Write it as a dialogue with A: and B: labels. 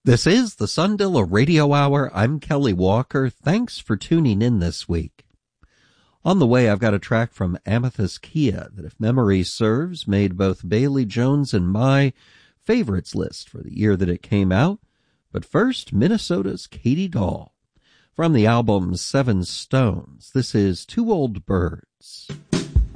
A: This is the Sundilla Radio Hour. I'm Kelly Walker. Thanks for tuning in this week. On the way, I've got a track from Amethyst Kia that, if memory serves, made both Bailey Jones and my favorites list for the year that it came out. But first, Minnesota's Katy Doll. From the album Seven Stones, this is Two Old Birds.